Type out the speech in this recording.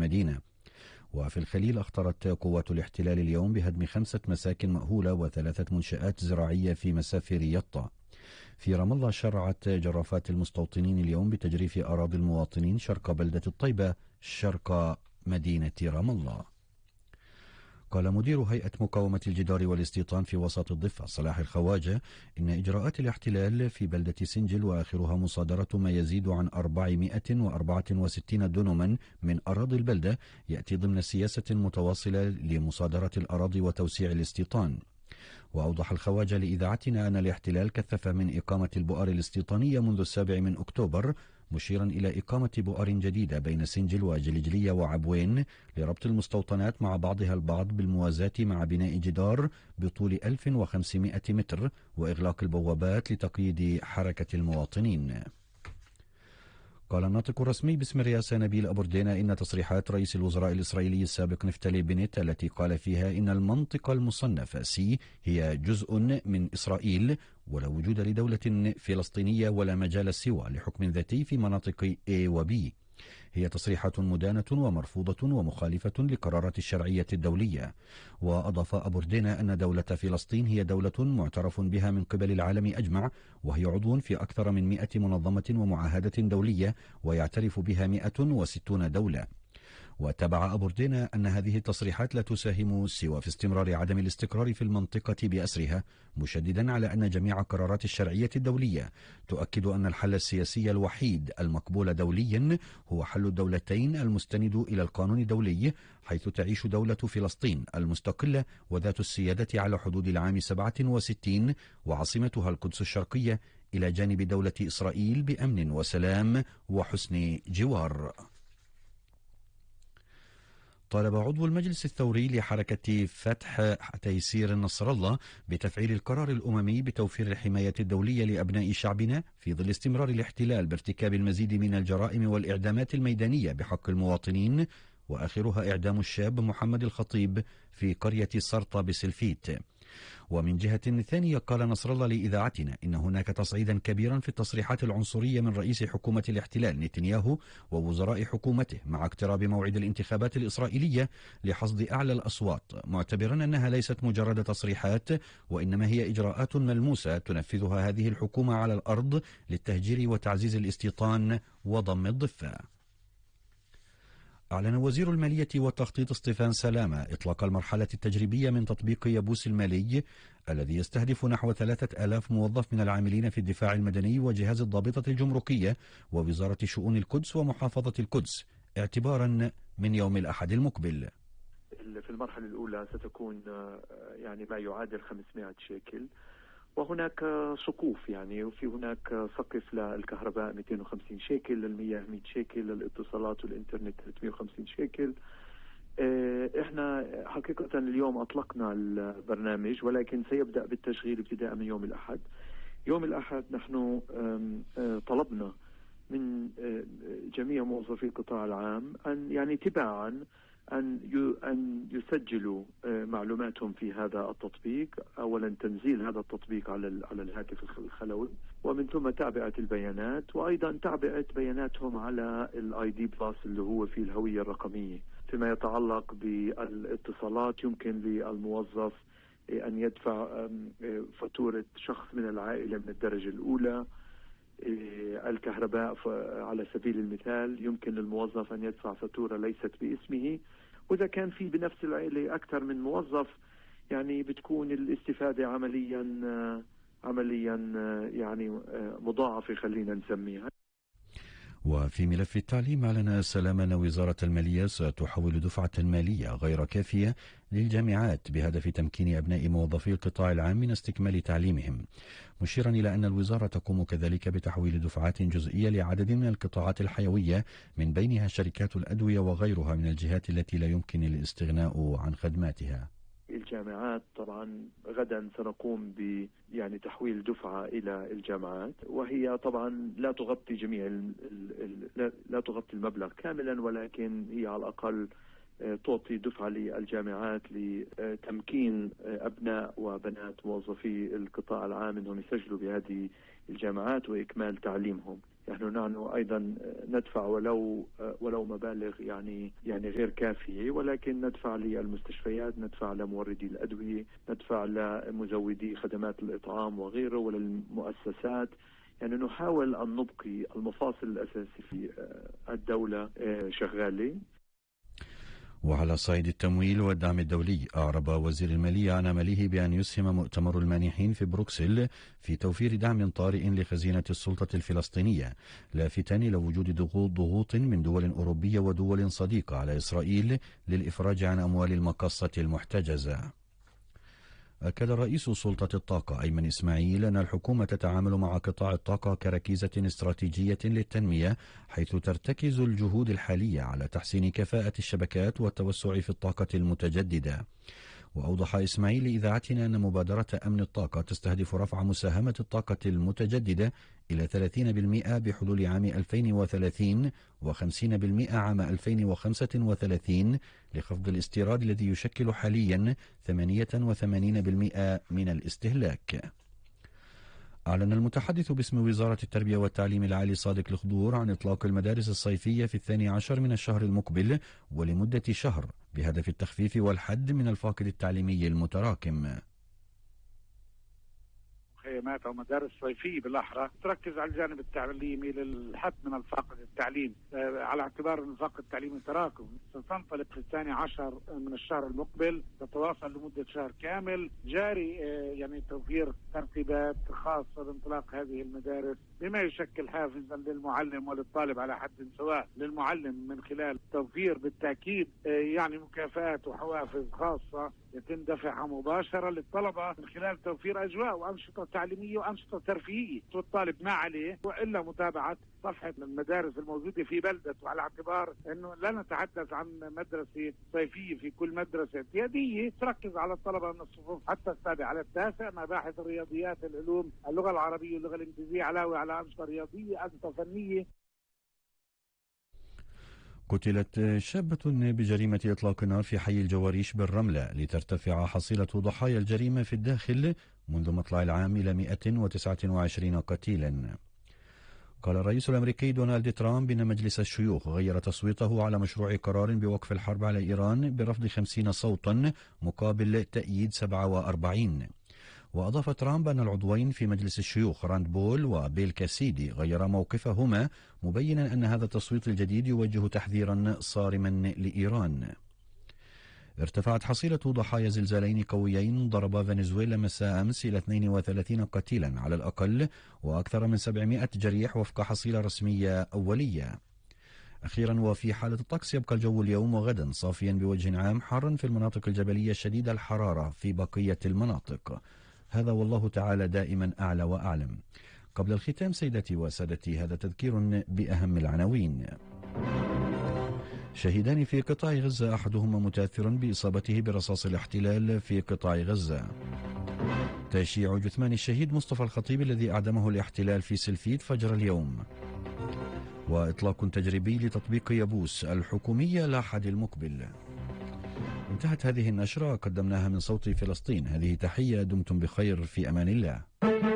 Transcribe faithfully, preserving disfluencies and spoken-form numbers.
المدينة. وفي الخليل أخطرت قوات الاحتلال اليوم بهدم خمسة مساكن مأهولة وثلاثة منشآت زراعية في مسافر يطا. في رام الله شرعت جرافات المستوطنين اليوم بتجريف أراضي المواطنين شرق بلدة الطيبة شرق مدينة رام الله. قال مدير هيئة مقاومة الجدار والاستيطان في وسط الضفة صلاح الخواجة إن إجراءات الاحتلال في بلدة سنجل وآخرها مصادرة ما يزيد عن أربعمائة وأربعة وستين دنما من أراضي البلدة يأتي ضمن سياسة متواصلة لمصادرة الأراضي وتوسيع الاستيطان. وأوضح الخواجة لإذاعتنا أن الاحتلال كثف من إقامة البؤر الاستيطانية منذ السابع من أكتوبر، مشيرا إلى إقامة بؤر جديدة بين سنجل وجلجلية وعبوين لربط المستوطنات مع بعضها البعض بالموازاة مع بناء جدار بطول ألف وخمسمائة متر وإغلاق البوابات لتقييد حركة المواطنين. قال الناطق الرسمي باسم الرئاسة نبيل أبوردينا إن تصريحات رئيس الوزراء الإسرائيلي السابق نفتالي بنت التي قال فيها إن المنطقة المصنفة سي هي جزء من إسرائيل ولا وجود لدولة فلسطينية ولا مجال سوى لحكم ذاتي في مناطق A و B هي تصريحات مدانة ومرفوضة ومخالفة لقرارات الشرعية الدولية. وأضاف أبوردينا أن دولة فلسطين هي دولة معترف بها من قبل العالم أجمع، وهي عضو في أكثر من مئة منظمة ومعاهدة دولية ويعترف بها مئة وستون دولة. وتبع أبوردينا أن هذه التصريحات لا تساهم سوى في استمرار عدم الاستقرار في المنطقة بأسرها، مشددا على أن جميع قرارات الشرعية الدولية تؤكد أن الحل السياسي الوحيد المقبول دوليا هو حل الدولتين المستند إلى القانون الدولي، حيث تعيش دولة فلسطين المستقلة وذات السيادة على حدود العام سبعة وستين وعاصمتها القدس الشرقية إلى جانب دولة إسرائيل بأمن وسلام وحسن جوار. طالب عضو المجلس الثوري لحركة فتح تيسير نصر الله بتفعيل القرار الأممي بتوفير الحماية الدولية لأبناء شعبنا في ظل استمرار الاحتلال بارتكاب المزيد من الجرائم والإعدامات الميدانية بحق المواطنين، وآخرها إعدام الشاب محمد الخطيب في قرية سرطة بسلفيت. ومن جهة ثانية قال نصر الله لإذاعتنا إن هناك تصعيدا كبيرا في التصريحات العنصرية من رئيس حكومة الاحتلال نتنياهو ووزراء حكومته مع اقتراب موعد الانتخابات الإسرائيلية لحصد أعلى الأصوات، معتبرا أنها ليست مجرد تصريحات وإنما هي إجراءات ملموسة تنفذها هذه الحكومة على الأرض للتهجير وتعزيز الاستيطان وضم الضفة. أعلن وزير المالية والتخطيط ستيفان سلامة إطلاق المرحلة التجريبية من تطبيق يبوس المالي الذي يستهدف نحو ثلاثة آلاف موظف من العاملين في الدفاع المدني وجهاز الضابطة الجمركية ووزارة شؤون القدس ومحافظة القدس اعتبارا من يوم الأحد المقبل. في المرحلة الأولى ستكون يعني ما يعادل خمسمائة شيكل، وهناك سقوف يعني وفي هناك سقف للكهرباء مئتين وخمسين شيكل، للمياه مئة شيكل، للاتصالات والإنترنت ثلاثمائة وخمسين شيكل. احنا حقيقة اليوم أطلقنا البرنامج ولكن سيبدأ بالتشغيل ابتداء من يوم الأحد. يوم الأحد نحن طلبنا من جميع موظفي القطاع العام أن يعني تباعا أن أن يسجلوا معلوماتهم في هذا التطبيق. أولا تنزيل هذا التطبيق على على الهاتف الخلوي، ومن ثم تعبئة البيانات، وأيضا تعبئة بياناتهم على الاي دي بلس اللي هو في الهوية الرقمية. فيما يتعلق بالاتصالات يمكن للموظف أن يدفع فاتورة شخص من العائلة من الدرجة الأولى. الكهرباء على سبيل المثال يمكن للموظف أن يدفع فاتورة ليست باسمه، وإذا كان في بنفس العائلة أكثر من موظف يعني بتكون الاستفادة عمليا عمليا يعني مضاعفة خلينا نسميها. وفي ملف التعليم أعلن سلامة أن وزارة المالية ستحول دفعة مالية غير كافية للجامعات بهدف تمكين أبناء موظفي القطاع العام من استكمال تعليمهم، مشيرا إلى أن الوزارة تقوم كذلك بتحويل دفعات جزئية لعدد من القطاعات الحيوية من بينها شركات الأدوية وغيرها من الجهات التي لا يمكن الاستغناء عن خدماتها. الجامعات طبعا غدا سنقوم ب يعني تحويل دفعة إلى الجامعات، وهي طبعا لا تغطي جميع ال ال لا تغطي المبلغ كاملا، ولكن هي على الأقل تعطي دفعة للجامعات لتمكين أبناء وبنات موظفي القطاع العام أنهم يسجلوا بهذه الجامعات وإكمال تعليمهم. نحن نحن أيضا ندفع ولو ولو مبالغ يعني يعني غير كافية، ولكن ندفع للمستشفيات، ندفع لموردي الأدوية، ندفع لمزودي خدمات الإطعام وغيره، وللمؤسسات. يعني نحاول أن نبقي المفاصل الأساسية في الدولة شغالة. وعلى صعيد التمويل والدعم الدولي، أعرب وزير المالية عن أمله بأن يسهم مؤتمر المانحين في بروكسل في توفير دعم طارئ لخزينة السلطة الفلسطينية، لافتا إلى وجود ضغوط من دول أوروبية ودول صديقة على إسرائيل للإفراج عن أموال المقاصة المحتجزة. أكد رئيس سلطة الطاقة أيمن إسماعيل أن الحكومة تتعامل مع قطاع الطاقة كركيزة استراتيجية للتنمية، حيث ترتكز الجهود الحالية على تحسين كفاءة الشبكات والتوسع في الطاقة المتجددة. وأوضح إسماعيل لإذاعتنا أن مبادرة أمن الطاقة تستهدف رفع مساهمة الطاقة المتجددة إلى ثلاثين بالمئة بحلول عام ألفين وثلاثين وخمسين بالمئة عام ألفين وخمسة وثلاثين، لخفض الاستيراد الذي يشكل حاليا ثمانية وثمانين بالمئة من الاستهلاك. أعلن المتحدث باسم وزارة التربية والتعليم العالي صادق الخضور عن إطلاق المدارس الصيفية في الثاني عشر من الشهر المقبل ولمدة شهر، بهدف التخفيف والحد من الفاقد التعليمي المتراكم. خيامات او مدارس صيفيه بالاحرى تركز على الجانب التعليمي للحد من الفاقد التعليم، على اعتبار ان الفاقد التعليمي تراكم. ستنطلق في الثاني عشر من الشهر المقبل، تتواصل لمده شهر كامل، جاري يعني توفير ترتيبات خاصه بانطلاق هذه المدارس بما يشكل حافزا للمعلم وللطالب على حد سواء. للمعلم من خلال توفير بالتاكيد يعني مكافآت وحوافز خاصه يتم دفعها مباشره للطلبه من خلال توفير اجواء وانشطه تعليميه وانشطه ترفيهيه، والطالب ما عليه والا متابعه صفحه المدارس الموجوده في بلدته، على اعتبار انه لا نتحدث عن مدرسه صيفيه في كل مدرسه اعتياديه تركز على الطلبه من الصفوف حتى السابع على التاسع، مباحث الرياضيات، العلوم، اللغه العربيه واللغه الانجليزيه، علاوه على انشطه رياضيه، انشطه فنيه. قتلت شابة بجريمة إطلاق النار في حي الجواريش بالرملة، لترتفع حصيلة ضحايا الجريمة في الداخل منذ مطلع العام إلى مئة وتسعة وعشرين قتيلا. قال الرئيس الأمريكي دونالد ترامب إن مجلس الشيوخ غير تصويته على مشروع قرار بوقف الحرب على إيران برفض خمسين صوتا مقابل تأييد سبعة وأربعين. وأضاف ترامب أن العضوين في مجلس الشيوخ راند بول وبيل كاسيدي غير موقفهما، مبينا أن هذا التصويت الجديد يوجه تحذيرا صارما لإيران. ارتفعت حصيلة ضحايا زلزالين قويين ضربا فنزويلا مساء أمس إلى اثنين وثلاثين قتيلا على الأقل، وأكثر من سبعمئة جريح وفق حصيلة رسمية أولية. أخيرا، وفي حالة الطقس، يبقى الجو اليوم وغدا صافيا بوجه عام، حارا في المناطق الجبلية شديد الحرارة في بقية المناطق. هذا والله تعالى دائما أعلى وأعلم. قبل الختام سيدتي وسادتي، هذا تذكير بأهم العناوين. شهيدان في قطاع غزة، أحدهما متأثر بإصابته برصاص الاحتلال في قطاع غزة. تشييع جثمان الشهيد مصطفى الخطيب الذي أعدمه الاحتلال في سلفيد فجر اليوم. وإطلاق تجريبي لتطبيق يابوس الحكومية الأحد المقبل. انتهت هذه النشرة، قدمناها من صوت فلسطين. هذه تحية، دمتم بخير، في أمان الله.